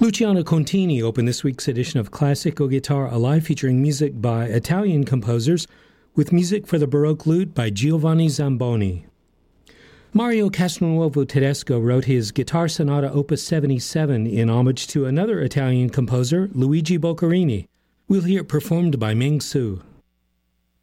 Luciano Contini opened this week's edition of Classical Guitar Alive, featuring music by Italian composers, with music for the Baroque lute by Giovanni Zamboni. Mario Castronuovo Tedesco wrote his Guitar Sonata Opus 77 in homage to another Italian composer, Luigi Boccherini. We'll hear it performed by Ming Su.